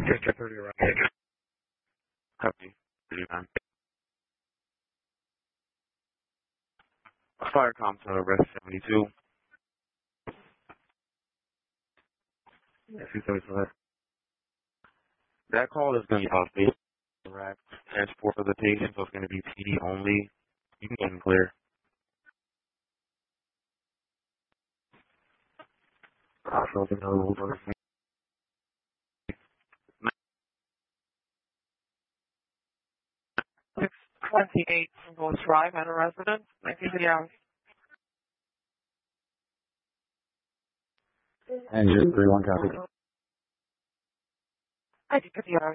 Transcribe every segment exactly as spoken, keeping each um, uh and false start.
District thirty around. Copy. thirty-nine. Fire com to arrest seventy-two. Yes, you said so. That call is going to be off base. Direct transport for the patient, so it's going to be P D only. You can get in clear. Also, the no six twenty-eight Ghost Drive at a residence, nineteen fifty hours. And just three one copy. nineteen fifty hours.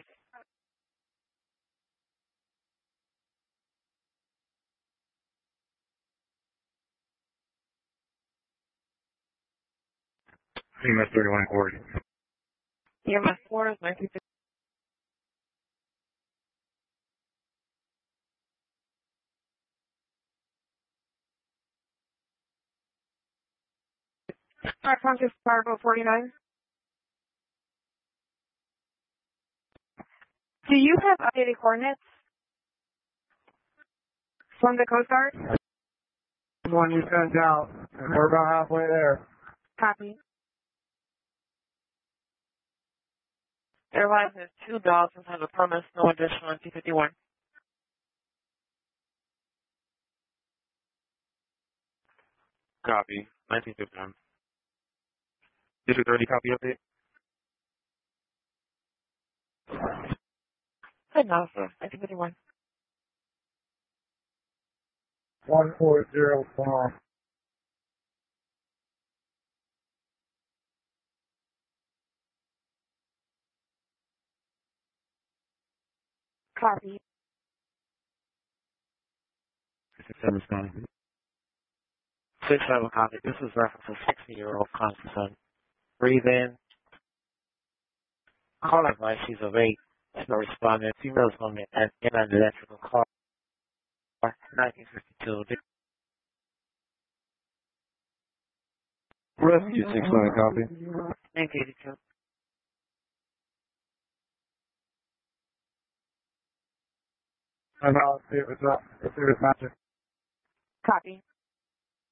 C M S thirty-one Corey. E M S four is nineteen fifty. Five Conscious Fargo forty-nine. Do you have updated coordinates from the Coast Guard? The one you sent out. We're about halfway there. Copy. Airlines has two dogs inside the premise, no additional nineteen fifty-one. Copy. nineteen fifty-one. District thirty copy update. Good now, sir. nineteen fifty-one. One four zero four. Copy. six seven Scotty. Six seven copy. This is reference to sixty-year-old Constantine. Breathe in. Call advice. She's of eight. She's no respondent. Female's on the in an electrical car. nineteen fifty-two. Rescue six nine copy. nineteen eighty-two. And I'll see if it's up. Let's see if it's matching. Copy.